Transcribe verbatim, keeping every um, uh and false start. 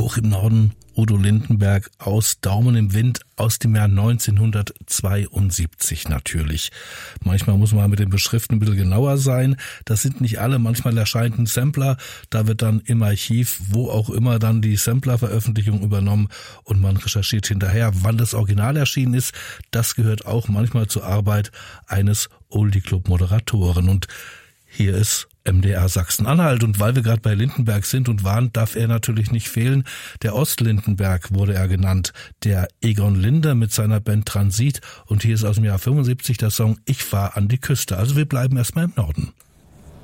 hoch im Norden, Udo Lindenberg aus Daumen im Wind aus dem Jahr neunzehnhundertzweiundsiebzig natürlich. Manchmal muss man mit den Beschriften ein bisschen genauer sein. Das sind nicht alle. Manchmal erscheint ein Sampler. Da wird dann im Archiv, wo auch immer, dann die Sampler-Veröffentlichung übernommen und man recherchiert hinterher, wann das Original erschienen ist. Das gehört auch manchmal zur Arbeit eines Oldie-Club-Moderatoren. Und hier ist M D R Sachsen-Anhalt, und weil wir gerade bei Lindenberg sind und waren, darf er natürlich nicht fehlen. Der Ost-Lindenberg wurde er genannt, der Egon Linder mit seiner Band Transit, und hier ist aus dem Jahr fünfundsiebzig der Song Ich fahr an die Küste. Also wir bleiben erstmal im Norden.